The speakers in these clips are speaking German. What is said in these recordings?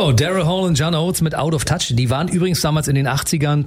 So, Daryl Hall und John Oates mit Out of Touch. Die waren übrigens damals in den 80ern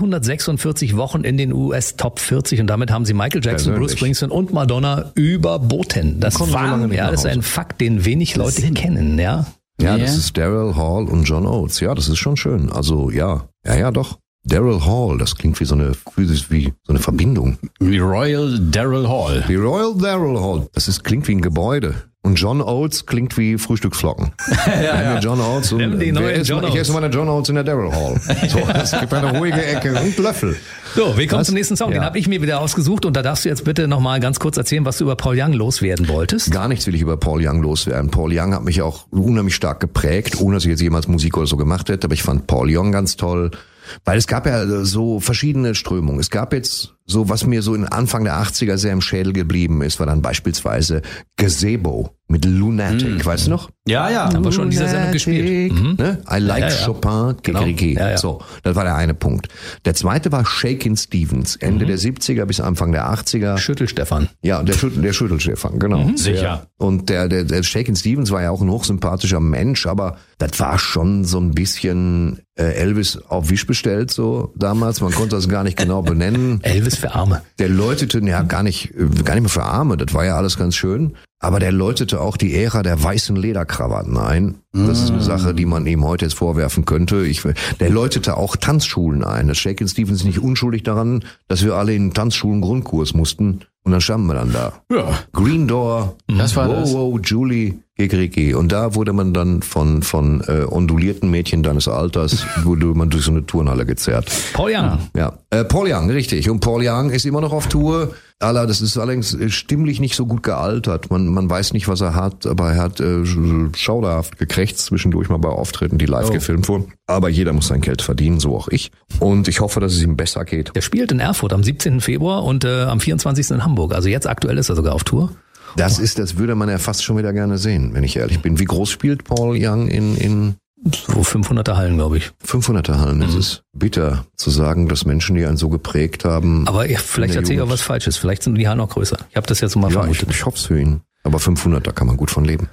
246 Wochen in den US Top 40 und damit haben sie Michael Jackson, Bruce Springsteen und Madonna überboten. Das ist ein Fakt, den wenig Leute kennen, ja. Ja, das ist Daryl Hall und John Oates. Ja, das ist schon schön. Also ja, doch. Daryl Hall, das klingt wie so eine Verbindung. Die Royal Daryl Hall. Die Royal Daryl Hall. Klingt wie ein Gebäude. Und John Oates klingt wie Frühstücksflocken. ja. John Oates und ich esse meine John Oates in der Daryl Hall. So, es gibt eine ruhige Ecke und Löffel. So, wir kommen zum nächsten Song. Den habe ich mir wieder ausgesucht und da darfst du jetzt bitte nochmal ganz kurz erzählen, was du über Paul Young loswerden wolltest. Gar nichts will ich über Paul Young loswerden. Paul Young hat mich auch unheimlich stark geprägt, ohne dass ich jetzt jemals Musik oder so gemacht hätte. Aber ich fand Paul Young ganz toll. Weil es gab ja so verschiedene Strömungen. Es gab jetzt so, was mir so in Anfang der 80er sehr im Schädel geblieben ist, war dann beispielsweise Gazebo mit Lunatic, weißt du noch? Ja, haben wir schon in dieser Sendung gespielt. Ne? I like Chopin, genau. Ja. So, das war der eine Punkt. Der zweite war Shakin' Stevens, Ende der 70er bis Anfang der 80er. Schüttelstefan. Ja, der Schüttelstefan, genau. Sicher. Und der Shakin' Stevens war ja auch ein hochsympathischer Mensch, aber das war schon so ein bisschen Elvis auf Wisch bestellt, so damals. Man konnte das gar nicht genau benennen. Elvis für Arme. Der läutete ja gar nicht mehr für Arme, das war ja alles ganz schön. Aber der läutete auch die Ära der weißen Lederkrawatten ein. Das ist eine Sache, die man ihm heute jetzt vorwerfen könnte. Der läutete auch Tanzschulen ein. Das Shakin' Stevens ist nicht unschuldig daran, dass wir alle in Tanzschulen Grundkurs mussten. Und dann standen wir dann da. Ja. Green Door, das war das. Wow, Julie, Gegriki. Und da wurde man dann von ondulierten Mädchen deines Alters, wurde man durch so eine Turnhalle gezerrt. Paul Young. Ja, Paul Young, richtig. Und Paul Young ist immer noch auf Tour. Das ist allerdings stimmlich nicht so gut gealtert. Man weiß nicht, was er hat, aber er hat schauderhaft gekrächzt zwischendurch mal bei Auftritten, die live gefilmt wurden. Aber jeder muss sein Geld verdienen, so auch ich. Und ich hoffe, dass es ihm besser geht. Der spielt in Erfurt am 17. Februar und am 24. in Hamburg. Also jetzt aktuell ist er sogar auf Tour. Das würde man ja fast schon wieder gerne sehen, wenn ich ehrlich bin. Wie groß spielt Paul Young in so 500er Hallen, glaube ich. 500er Hallen. Es ist bitter zu sagen, dass Menschen, die einen so geprägt haben. Aber vielleicht erzähle ich auch was Falsches. Vielleicht sind die Hallen noch größer. Ich habe das jetzt mal vermutet. Ich hoffe es für ihn. Aber 500, da kann man gut von leben.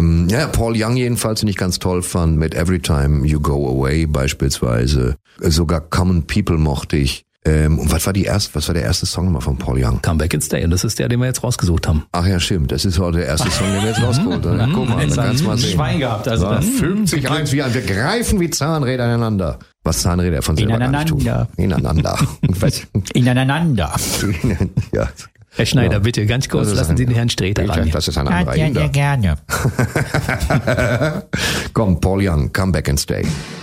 Paul Young jedenfalls, den ich ganz toll fand, mit Every Time You Go Away beispielsweise. Sogar Common People mochte ich. Und was war der erste Song mal von Paul Young? Come Back and Stay. Und das ist der, den wir jetzt rausgesucht haben. Ach ja, stimmt. Das ist heute der erste Song, den wir jetzt rausgeholt haben. Guck mal, da kannst du mal sehen. Schwein gehabt. Also das 50-1 wie wir greifen wie Zahnräder ineinander. Was Zahnräder von selber gar nicht tun. Ineinander. Ineinander. Ja. Herr Schneider, bitte, ganz kurz, lassen Sie den Herrn Sträter ran. Das ist ein anderer Ja, gerne. Komm, Paul Young, Come Back and Stay.